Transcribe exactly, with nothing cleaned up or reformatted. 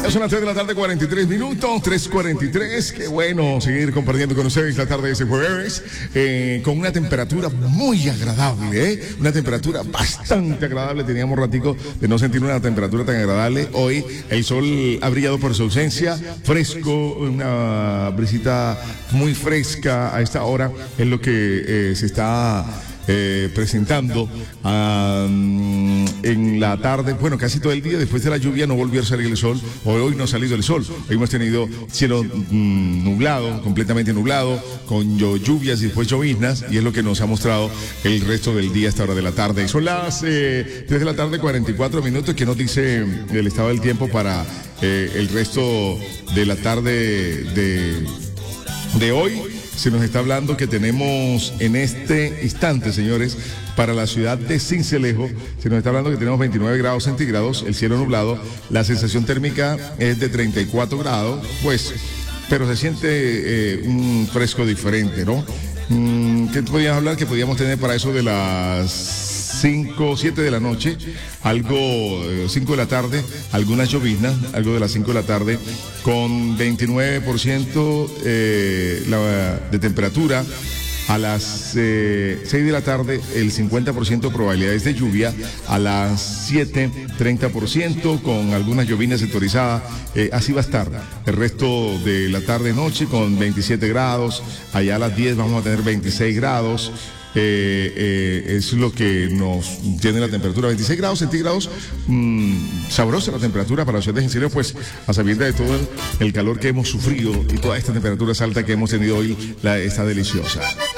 Ya son las tres de la tarde, cuarenta y tres minutos, tres cuarenta y tres. Qué bueno seguir compartiendo con ustedes la tarde de ese jueves, eh, con una temperatura muy agradable, ¿eh? Una temperatura bastante agradable. Teníamos ratico de no sentir una temperatura tan agradable. Hoy el sol ha brillado por su ausencia, fresco, una brisita muy fresca a esta hora es lo que eh, se está Eh, presentando um, en la tarde, bueno, casi todo el día. Después de la lluvia no volvió a salir el sol. Hoy, hoy no ha salido el sol. Hoy hemos tenido cielo mm, nublado, completamente nublado, con lluvias y después lloviznas, y es lo que nos ha mostrado el resto del día a esta hora de la tarde. Son las eh, tres de la tarde, cuarenta y cuatro minutos, que nos dice el estado del tiempo para eh, el resto de la tarde de, de hoy. Se nos está hablando que tenemos en este instante, señores, para la ciudad de Sincelejo, se nos está hablando que tenemos veintinueve grados centígrados, el cielo nublado, la sensación térmica es de treinta y cuatro grados, pues, pero se siente eh, un fresco diferente, ¿no? ¿Qué podíamos hablar? Que podíamos tener para eso de las cinco, siete de la noche, algo, cinco de la tarde, algunas lloviznas, algo de las cinco de la tarde, con veintinueve por ciento eh, la, de temperatura. A las eh, seis de la tarde, el cincuenta por ciento de probabilidades de lluvia. A las siete, treinta por ciento, con algunas lloviznas sectorizadas. Eh, así va a estar el resto de la tarde-noche, con veintisiete grados. Allá a las diez vamos a tener veintiséis grados. Eh, eh, es lo que nos tiene la temperatura, veintiséis grados centígrados. Mmm, sabrosa la temperatura para la ciudad de Sincelejo, pues a sabienda de todo el, el calor que hemos sufrido y toda esta temperatura alta que hemos tenido hoy, la, está deliciosa.